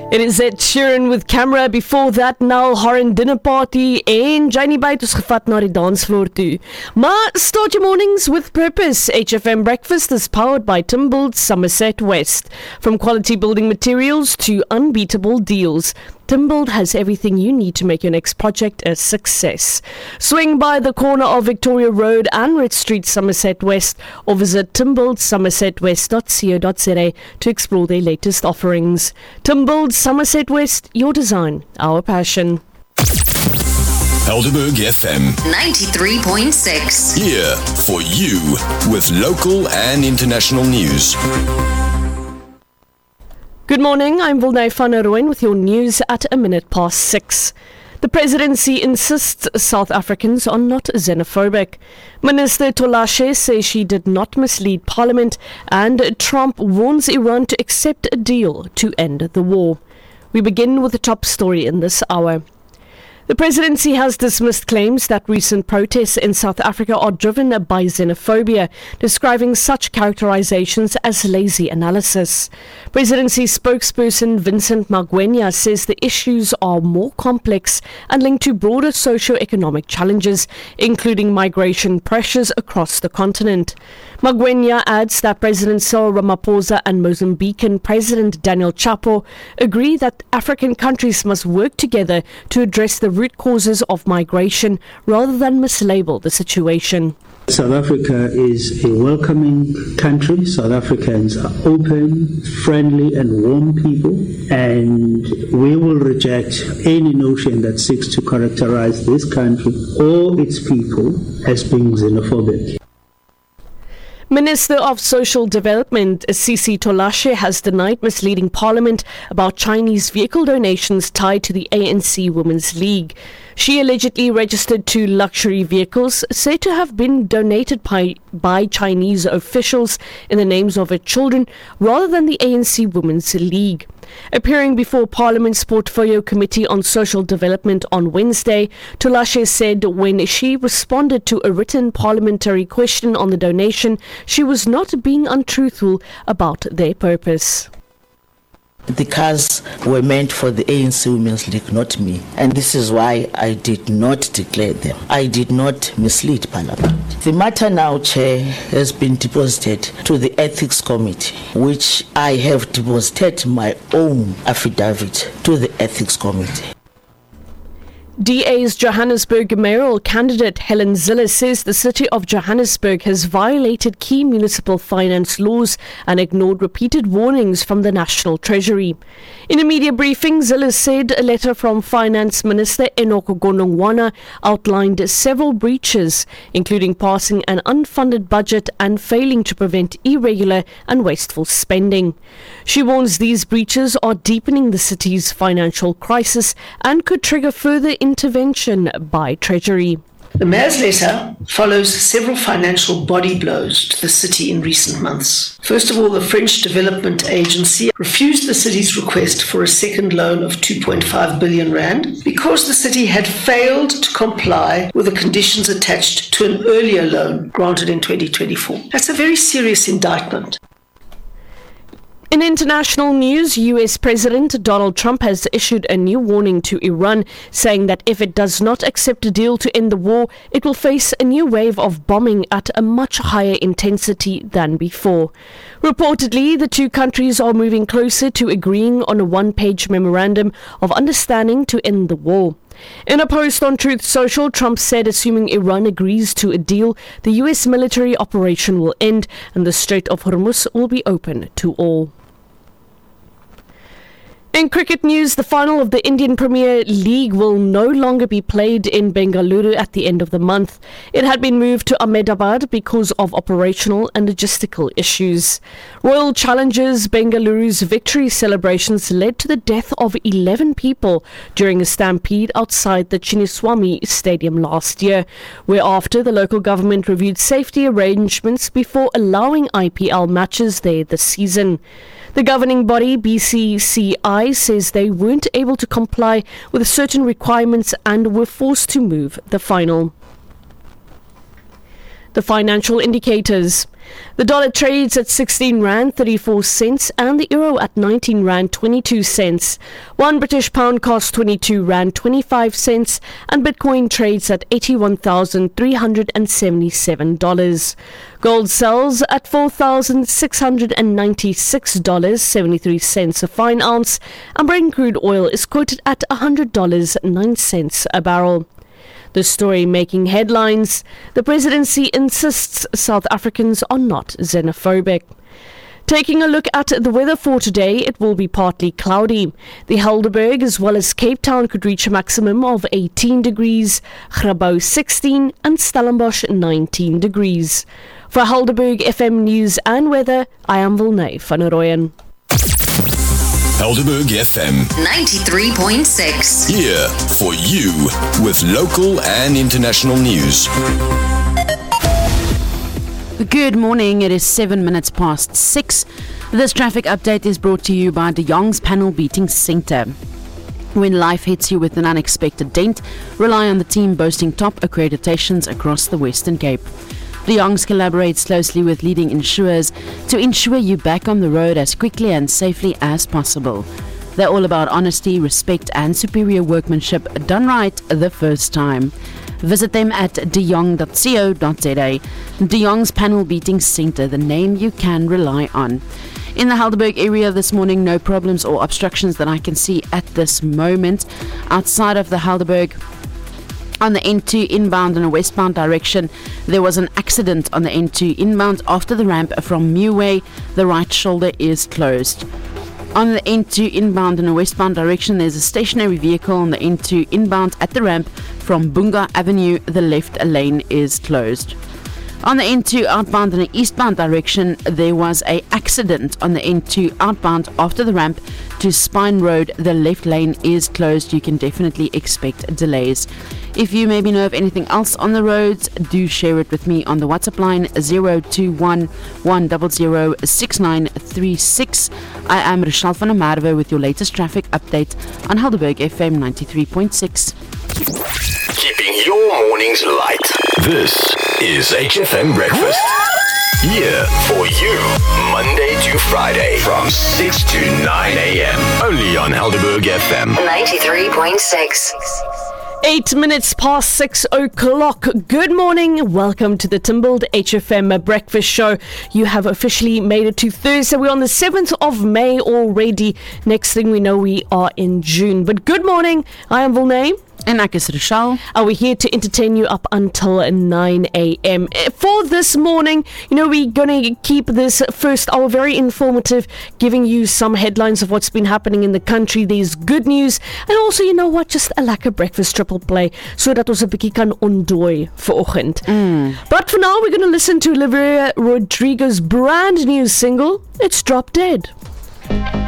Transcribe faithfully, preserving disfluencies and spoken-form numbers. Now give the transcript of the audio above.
It is Ed Sheeran with Camera. Before that, Nile Horan Dinner Party en Janie Byte ons gevat na die dansvloer toe. Maar start your mornings with purpose. H F M Breakfast is powered by Timbuld Somerset West. From quality building materials to unbeatable deals, Timbuld has everything you need to make your next project a success. Swing by the corner of Victoria Road and Red Street, Somerset West, or visit timbuld somerset west dot co dot za to explore their latest offerings. Timbuld Somerset West, your design, our passion. Helderberg F M ninety-three point six. Here for you with local and international news. Good morning, I'm Wilnay van der Rooyen with your news at a minute past six. The presidency insists South Africans are not xenophobic. Minister Tolashe says she did not mislead Parliament, and Trump warns Iran to accept a deal to end the war. We begin with the top story in this hour. The presidency has dismissed claims that recent protests in South Africa are driven by xenophobia, describing such characterizations as lazy analysis. Presidency spokesperson Vincent Magwenya says the issues are more complex and linked to broader socio-economic challenges, including migration pressures across the continent. Magwenya adds that President Cyril Ramaphosa and Mozambican President Daniel Chapo agree that African countries must work together to address the root causes of migration rather than mislabel the situation. South Africa is a welcoming country. South Africans are open, friendly and warm people, and we will reject any notion that seeks to characterize this country or its people as being xenophobic. Minister of Social Development Sisi Tolashe has denied misleading Parliament about Chinese vehicle donations tied to the A N C Women's League. She allegedly registered two luxury vehicles said to have been donated by, by Chinese officials in the names of her children rather than the A N C Women's League. Appearing before Parliament's Portfolio Committee on Social Development on Wednesday, Tolashe said when she responded to a written parliamentary question on the donation, she was not being untruthful about their purpose. The cars were meant for the A N C Women's League, not me. And this is why I did not declare them. I did not mislead Parliament. The matter now, Chair, has been deposited to the Ethics Committee, which I have deposited my own affidavit to the Ethics Committee. D A's Johannesburg mayoral candidate Helen Zille says the city of Johannesburg has violated key municipal finance laws and ignored repeated warnings from the National Treasury. In a media briefing, Zille said a letter from Finance Minister Enoch Godongwana outlined several breaches, including passing an unfunded budget and failing to prevent irregular and wasteful spending. She warns these breaches are deepening the city's financial crisis and could trigger further intervention by Treasury. The Mayor's letter follows several financial body blows to the city in recent months. First of all, the French Development Agency refused the city's request for a second loan of two point five billion rand because the city had failed to comply with the conditions attached to an earlier loan granted in twenty twenty-four. That's a very serious indictment. In international news, U S President Donald Trump has issued a new warning to Iran, saying that if it does not accept a deal to end the war, it will face a new wave of bombing at a much higher intensity than before. Reportedly, the two countries are moving closer to agreeing on a one-page memorandum of understanding to end the war. In a post on Truth Social, Trump said assuming Iran agrees to a deal, the U S military operation will end and the Strait of Hormuz will be open to all. In cricket news, the final of the Indian Premier League will no longer be played in Bengaluru at the end of the month. It had been moved to Ahmedabad because of operational and logistical issues. Royal Challengers Bengaluru's victory celebrations led to the death of eleven people during a stampede outside the Chinnaswamy Stadium last year, whereafter the local government reviewed safety arrangements before allowing I P L matches there this season. The governing body, B C C I, says they weren't able to comply with certain requirements and were forced to move the final. The financial indicators. The dollar trades at sixteen rand thirty-four cents and the euro at nineteen rand twenty-two cents. One British pound costs twenty-two rand twenty-five cents and Bitcoin trades at eighty-one thousand three hundred seventy-seven dollars. Gold sells at four thousand six hundred ninety-six dollars and seventy-three cents a fine ounce, and Brent crude oil is quoted at one hundred dollars and nine cents a barrel. The story making headlines. The presidency insists South Africans are not xenophobic. Taking a look at the weather for today, it will be partly cloudy. The Helderberg as well as Cape Town could reach a maximum of eighteen degrees, Grabouw sixteen and Stellenbosch nineteen degrees. For Helderberg F M News and Weather, I am Wilnay van Rooyen. Helderberg F M ninety-three point six. Here for you with local and international news. Good morning, it is seven minutes past six. This traffic update is brought to you by De Jong's Panel Beating Centre. When life hits you with an unexpected dent, rely on the team boasting top accreditations across the Western Cape. De Jong's collaborates closely with leading insurers to ensure you back on the road as quickly and safely as possible. They're all about honesty, respect and superior workmanship done right the first time. Visit them at de jong dot co dot za. De Jong's Panel Beating Centre, the name you can rely on. In the Helderberg area this morning, no problems or obstructions that I can see at this moment. Outside of the Helderberg, on the N two inbound in a westbound direction, there was an accident on the N two inbound after the ramp from Meway. The right shoulder is closed. On the N two inbound in a westbound direction, there's a stationary vehicle on the N two inbound at the ramp from Bunga Avenue. The left lane is closed. On the N two outbound in an eastbound direction, there was a accident on the N two outbound after the ramp to Spine Road. The left lane is closed. You can definitely expect delays. If you maybe know of anything else on the roads, do share it with me on the WhatsApp line zero two one, one zero zero, six nine three six. I am Rochelle van der Merwe with your latest traffic update on Helderberg F M ninety-three point six. Keeping your mornings light. This is H F M Breakfast. Here for you, Monday to Friday from six to nine a.m. Only on Helderberg F M ninety-three point six. Eight minutes past six o'clock. Good morning. Welcome to the Timbled H F M Breakfast Show. You have officially made it to Thursday. We're on the seventh of May already. Next thing we know, we are in June. But good morning. I am Wilnay. And ek is Rochelle. Are we here to entertain you up until nine a.m. For this morning, you know, we're going to keep this first hour very informative, giving you some headlines of what's been happening in the country. There's good news. And also, you know what, just a lekker breakfast triple play, so dat ons 'n bietjie kan ontdooi vir oggend. Mm. But for now, we're going to listen to Olivia Rodrigo's brand new single, It's Drop Dead.